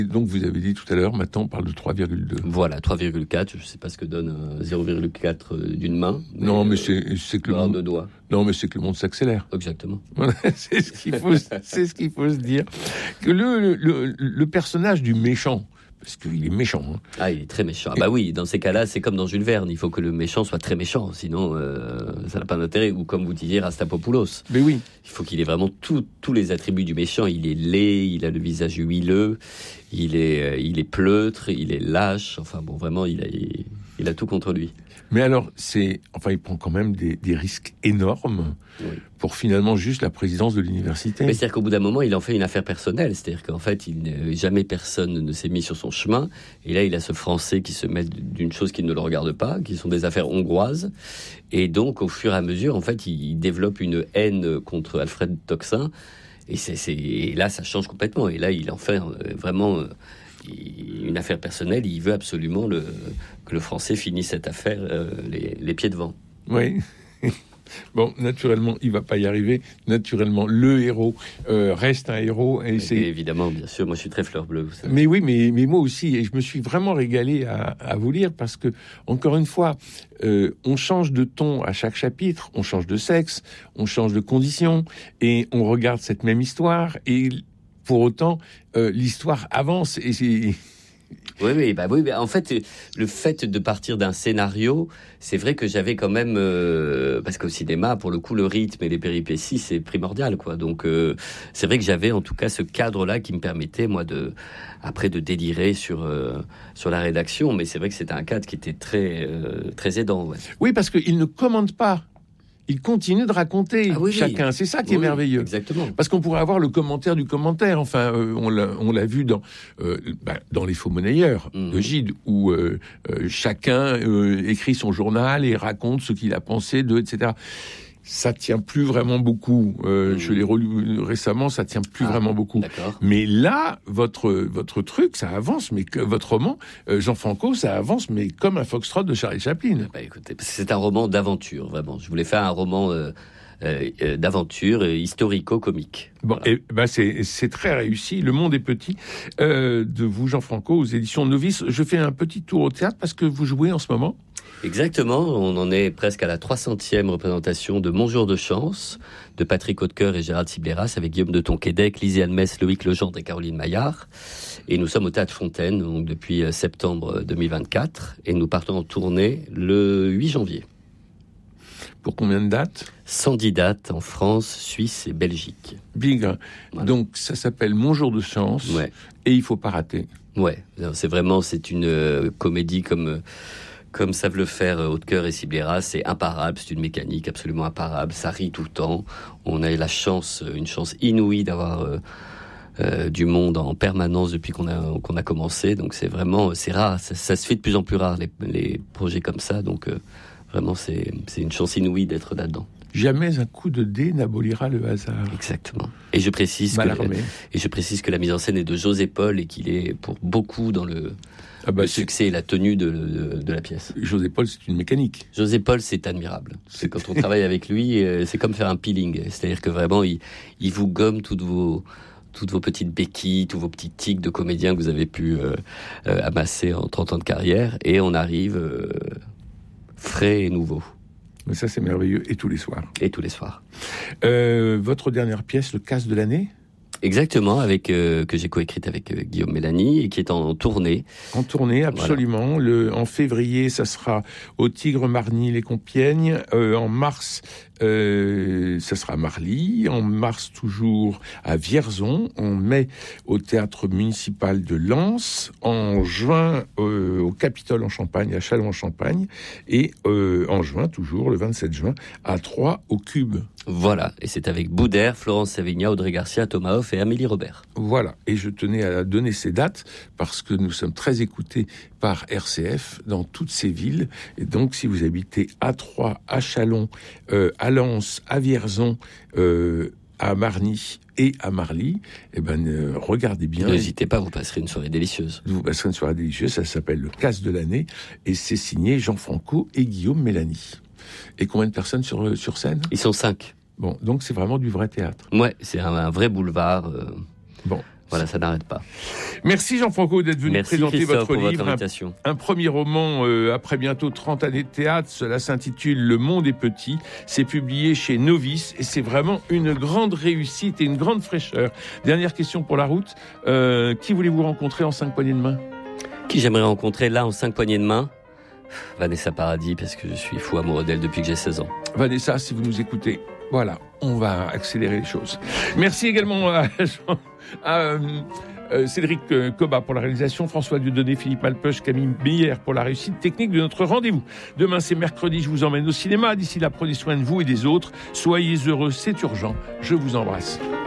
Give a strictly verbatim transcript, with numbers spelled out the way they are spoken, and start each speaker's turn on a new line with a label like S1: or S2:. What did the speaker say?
S1: Et donc vous avez dit tout à l'heure, maintenant on parle de trois virgule deux.
S2: Voilà, trois virgule quatre, je ne sais pas ce que donne euh, zéro virgule quatre d'une main. Mais
S1: non, mais
S2: euh,
S1: c'est, c'est que le monde...
S2: de doigts.
S1: Non, mais c'est que le monde s'accélère.
S2: Exactement.
S1: Voilà, c'est ce qu'il faut, c'est ce qu'il faut se dire. Que le, le, le personnage du méchant, parce qu'il est méchant. Hein.
S2: Ah, il est très méchant. Ah bah oui, dans ces cas-là, c'est comme dans Jules Verne. Il faut que le méchant soit très méchant, sinon euh, ça n'a pas d'intérêt. Ou comme vous disiez, Rastapopoulos.
S1: Mais oui.
S2: Il faut qu'il ait vraiment tout, tous les attributs du méchant. Il est laid, il a le visage huileux, il est, euh, il est pleutre, il est lâche. Enfin bon, vraiment, il a, il, il a tout contre lui.
S1: Mais alors, c'est, enfin, il prend quand même des, des risques énormes oui. pour finalement juste la présidence de l'université.
S2: Mais c'est-à-dire qu'au bout d'un moment, il en fait une affaire personnelle. C'est-à-dire qu'en fait, il, jamais personne ne s'est mis sur son chemin. Et là, il a ce Français qui se mêle d'une chose qui ne le regarde pas, qui sont des affaires hongroises. Et donc, au fur et à mesure, en fait, il, il développe une haine contre Alfred Toxin. Et, c'est, c'est, et là, ça change complètement. Et là, il en fait vraiment une affaire personnelle. Il veut absolument le, que le Français finisse cette affaire euh, les, les pieds devant.
S1: Oui. Bon, naturellement, il va pas y arriver. Naturellement, le héros euh, reste un héros. Et c'est...
S2: Évidemment, bien sûr. Moi, je suis très fleur bleue. Vous savez.
S1: Mais oui, mais, mais moi aussi. Et je me suis vraiment régalé à, à vous lire parce que, encore une fois, euh, on change de ton à chaque chapitre, on change de sexe, on change de condition, et on regarde cette même histoire. Et pour autant, euh, l'histoire avance. Et c'est...
S2: Oui, oui, bah oui. Bah en fait, le fait de partir d'un scénario, c'est vrai que j'avais quand même, euh, parce qu'au cinéma, pour le coup, le rythme et les péripéties, c'est primordial, quoi. Donc, euh, c'est vrai que j'avais en tout cas ce cadre-là qui me permettait, moi, de après de délirer sur euh, sur la rédaction. Mais c'est vrai que c'était un cadre qui était très euh, très aidant. Ouais.
S1: Oui, parce qu'il ne commande pas. Il continue de raconter ah oui, chacun. Oui. C'est ça qui oui, est merveilleux.
S2: Exactement.
S1: Parce qu'on pourrait avoir le commentaire du commentaire. Enfin, euh, on, l'a, on l'a vu dans, euh, bah, dans Les Faux Monnayeurs mmh. de Gide, où euh, euh, chacun euh, écrit son journal et raconte ce qu'il a pensé de, et cetera. Ça tient plus vraiment beaucoup. Euh, mmh. Je l'ai relu récemment, ça tient plus ah, vraiment beaucoup.
S2: D'accord.
S1: Mais là, votre votre truc, ça avance. Mais que, votre roman, euh, Jean Franco, ça avance, mais comme un foxtrot de Charlie Chaplin.
S2: Bah, écoutez, c'est un roman d'aventure, vraiment. Je voulais faire un roman euh, euh, d'aventure euh, historico-comique.
S1: Bon, voilà. Et ben c'est c'est très réussi. Le monde est petit. Euh, de vous, Jean Franco, aux éditions Novice. Je fais un petit tour au théâtre parce que vous jouez en ce moment.
S2: Exactement, on en est presque à la trois centième représentation de Mon jour de chance, de Patrick Hautecoeur et Gérald Sibleras, avec Guillaume de Tonquédec, Lizzie Almès, Loïc Legendre et Caroline Maillard. Et nous sommes au Théâtre Fontaine, donc depuis septembre deux mille vingt-quatre, et nous partons en tournée le huit janvier.
S1: Pour combien de dates ?
S2: cent dix dates en France, Suisse et Belgique.
S1: Bigre. Voilà. Donc ça s'appelle Mon jour de chance,
S2: ouais.
S1: Et il faut pas rater.
S2: Ouais, c'est vraiment, c'est une euh, comédie comme... Euh, Comme savent le faire Hautecoeur et Sibleras, c'est imparable, c'est une mécanique absolument imparable, ça rit tout le temps. On a la chance, une chance inouïe d'avoir euh, euh, du monde en permanence depuis qu'on a, qu'on a commencé, donc c'est vraiment, c'est rare, ça, ça se fait de plus en plus rare, les, les projets comme ça, donc euh, vraiment c'est, c'est une chance inouïe d'être là-dedans.
S1: Jamais un coup de dé n'abolira le hasard.
S2: Exactement. Et je précise que, et je précise que la mise en scène est de José Paul et qu'il est pour beaucoup dans le, ah bah le succès et la tenue de, de, de la pièce.
S1: José Paul, c'est une mécanique.
S2: José Paul, c'est admirable. C'est quand on travaille avec lui, c'est comme faire un peeling. C'est-à-dire que vraiment, il, il vous gomme toutes vos, toutes vos petites béquilles, tous vos petits tics de comédien que vous avez pu euh, euh, amasser en trente ans de carrière, et on arrive euh, frais et nouveau.
S1: Mais ça, c'est merveilleux. Et tous les soirs.
S2: Et tous les soirs.
S1: Euh, votre dernière pièce, Le casse de l'année ?
S2: Exactement, avec euh, que j'ai coécrite avec euh, Guillaume Mélanie et qui est en, en tournée.
S1: En tournée, absolument. Voilà. Le, en février, ça sera au Tigre, Marny, les Compiègnes. Euh, en mars, euh, ça sera à Marly. En mars, toujours à Vierzon. En mai, au Théâtre municipal de Lens. En juin, euh, au Capitole en Champagne, à Châlons-en-Champagne. Et euh, en juin, toujours, le vingt-sept juin, à Troyes, au Cube.
S2: Voilà, et c'est avec Boudère, Florence Savigna, Audrey Garcia, Thomas Hoff et Amélie Robert.
S1: Voilà, et je tenais à donner ces dates parce que nous sommes très écoutés par R C F dans toutes ces villes. Et donc, si vous habitez à Troyes, à Châlons, euh, à Lens, à Vierzon, euh, à Marny et à Marly, eh ben, euh, regardez bien.
S2: N'hésitez pas, vous passerez une soirée délicieuse.
S1: Vous passerez une soirée délicieuse, ça s'appelle Le Casse de l'année, et c'est signé Jean Franco et Guillaume Mélanie. Et combien de personnes sur, sur scène ?
S2: Ils sont cinq.
S1: Bon, donc c'est vraiment du vrai théâtre.
S2: Ouais, c'est un, un vrai boulevard. Euh,
S1: bon.
S2: Voilà, ça n'arrête pas.
S1: Merci Jean-Franco d'être venu
S2: Merci
S1: présenter
S2: Christophe
S1: votre
S2: pour
S1: livre.
S2: votre invitation.
S1: Un, un premier roman euh, après bientôt trente années de théâtre. Cela s'intitule Le monde est petit. C'est publié chez Novice et c'est vraiment une grande réussite et une grande fraîcheur. Dernière question pour la route. Euh, qui voulez-vous rencontrer en cinq poignées de main ?
S2: Qui j'aimerais rencontrer là en cinq poignées de main ? Vanessa Paradis, parce que je suis fou amoureux d'elle depuis que j'ai seize ans.
S1: Vanessa, si vous nous écoutez, voilà, on va accélérer les choses. Merci également à, à euh, euh, Cédric Coba pour la réalisation, François Dieudonné, Philippe Malpeuch, Camille Meyer pour la réussite technique de notre rendez-vous. Demain, c'est mercredi, je vous emmène au cinéma. D'ici là, prenez soin de vous et des autres. Soyez heureux, c'est urgent. Je vous embrasse.